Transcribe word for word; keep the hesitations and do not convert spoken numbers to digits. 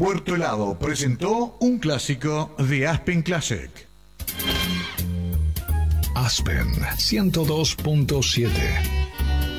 Puerto Helado presentó un clásico de Aspen Classic. Aspen ciento dos punto siete.